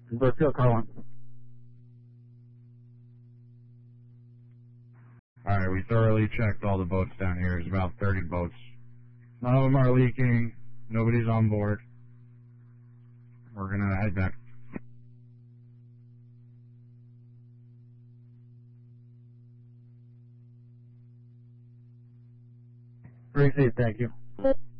Brookfield, car 1. Alright, we thoroughly checked all the boats down here. There's about 30 boats. None of them are leaking. Nobody's on board. We're gonna head back. Very safe, thank you.